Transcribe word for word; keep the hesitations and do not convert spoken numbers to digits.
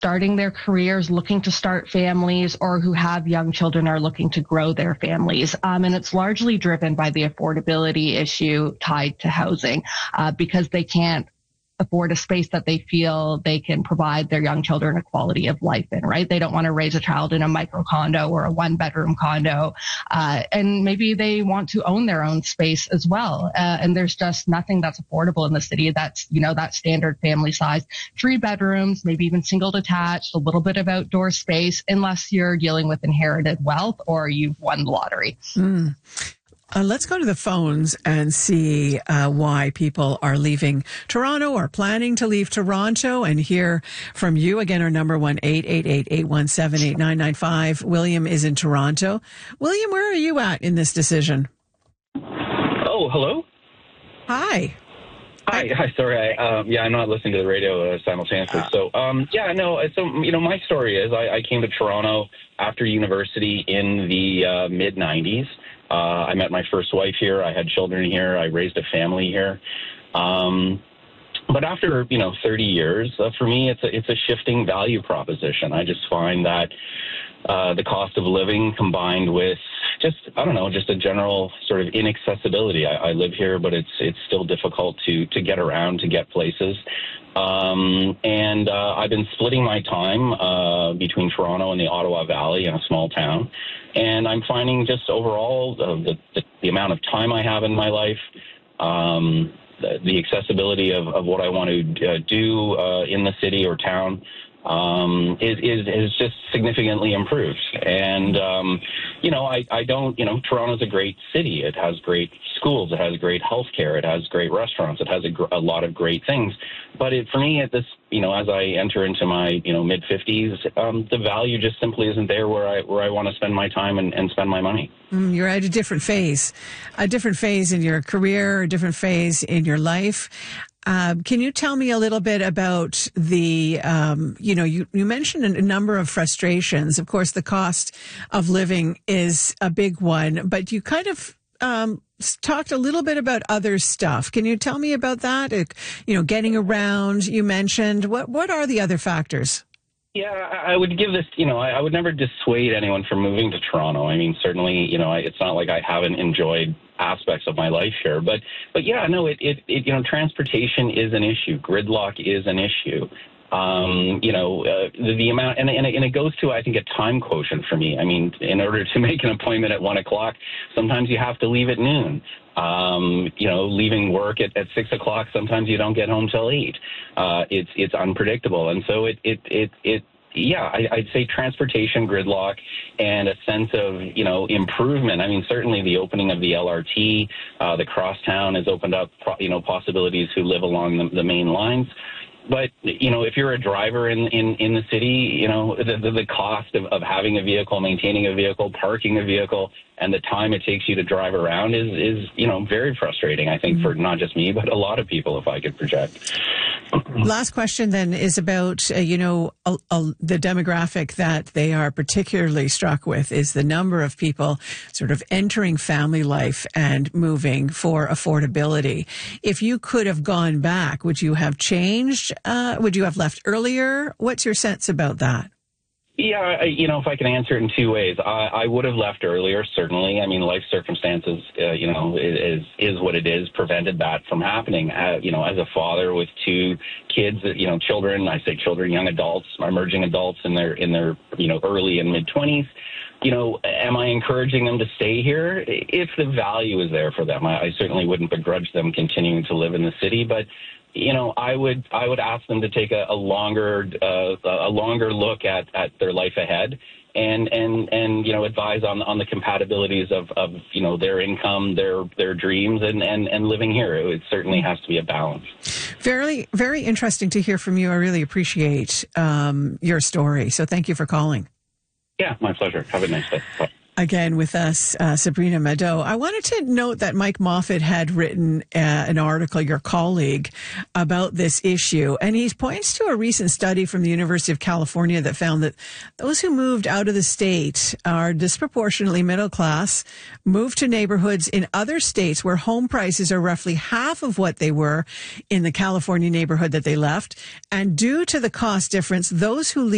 starting their careers, looking to start families, or who have young children are looking to grow their families. Um, and it's largely driven by the affordability issue tied to housing, uh, because they can't afford a space that they feel they can provide their young children a quality of life in, right? They don't want to raise a child in a micro condo or a one bedroom condo. Uh, and maybe they want to own their own space as well. Uh, and there's just nothing that's affordable in the city that's, you know, that standard family size, three bedrooms, maybe even single detached, a little bit of outdoor space, unless you're dealing with inherited wealth or you've won the lottery. Mm. Uh, let's go to the phones and see uh, why people are leaving Toronto or planning to leave Toronto, and hear from you. Again, our number one eight eight eight, eight one seven, eight nine nine five. William is in Toronto. William, where are you at in this decision? Oh, hello. Hi. Hi. Hi. Sorry. I, um, yeah, I'm not listening to the radio uh, simultaneously. So, um, yeah, no. So, you know, my story is I, I came to Toronto after university in the uh, mid nineties. Uh, I met my first wife here. I had children here. I raised a family here. Um, but after, you know, thirty years, uh, for me, it's a, it's a shifting value proposition. I just find that uh, the cost of living combined with just, I don't know, just a general sort of inaccessibility. I, I live here, but it's it's still difficult to, to get around, to get places. Um, and uh, I've been splitting my time uh, between Toronto and the Ottawa Valley in a small town. And I'm finding just overall uh, the, the, the amount of time I have in my life, um, the, the accessibility of, of what I want to uh, do uh, in the city or town um, is, is, is just significantly improved. And, um, you know, I, I don't, you know, Toronto's a great city. It has great schools. It has great healthcare. It has great restaurants. It has a, gr- a lot of great things. But it, for me, at this, you know, as I enter into my, you know, mid fifties, um, the value just simply isn't there where I where I want to spend my time and, and spend my money. Mm, you're at a different phase, a different phase in your career, a different phase in your life. Um, can you tell me a little bit about the, um, you know, you, you mentioned a number of frustrations. Of course, the cost of living is a big one, but you kind of um, talked a little bit about other stuff. Can you tell me about that? It, you know, getting around, you mentioned. What, what are the other factors? Yeah, I would give this, you know, I, I would never dissuade anyone from moving to Toronto. I mean, certainly, you know, I, it's not like I haven't enjoyed aspects of my life here, but, but yeah, no, it, it, it you know, transportation is an issue. Gridlock is an issue. Um, you know, uh, the, the amount, and, and, and it goes to, I think, a time quotient for me. I mean, in order to make an appointment at one o'clock, sometimes you have to leave at noon. Um, you know, leaving work at, at six o'clock, sometimes you don't get home till eight. Uh, it's, it's unpredictable. And so it, it, it, it, yeah, I, I'd say transportation, gridlock, and a sense of, you know, improvement. I mean, certainly the opening of the L R T, uh, the crosstown has opened up, you know, possibilities who live along the, the main lines. But, you know, if you're a driver in, in, in the city, you know, the, the, the cost of, of having a vehicle, maintaining a vehicle, parking a vehicle, and the time it takes you to drive around is, is you know, very frustrating, I think, for not just me, but a lot of people, if I could project. Last question then is about, uh, you know, uh, uh, the demographic that they are particularly struck with is the number of people sort of entering family life and moving for affordability. If you could have gone back, would you have changed? Uh, would you have left earlier? What's your sense about that? Yeah, I, you know, if I can answer it in two ways, I, I would have left earlier, certainly. I mean, life circumstances, uh, you know, is is what it is, prevented that from happening. Uh, you know, as a father with two kids, you know, children, I say children, young adults, emerging adults in their, in their, you know, early and mid-twenties, you know, am I encouraging them to stay here? If the value is there for them, I, I certainly wouldn't begrudge them continuing to live in the city, but you know, I would I would ask them to take a, a longer uh, a longer look at, at their life ahead, and and and you know, advise on on the compatibilities of, of you know, their income, their their dreams, and, and, and living here. It certainly has to be a balance. Very very interesting to hear from you. I really appreciate um, your story. So thank you for calling. Yeah, my pleasure. Have a nice day. Bye. Again with us, uh, Sabrina Mado. I wanted to note that Mike Moffat had written uh, an article, your colleague, about this issue. And he points to a recent study from the University of California that found that those who moved out of the state are disproportionately middle class, moved to neighborhoods in other states where home prices are roughly half of what they were in the California neighborhood that they left. And due to the cost difference, those who leave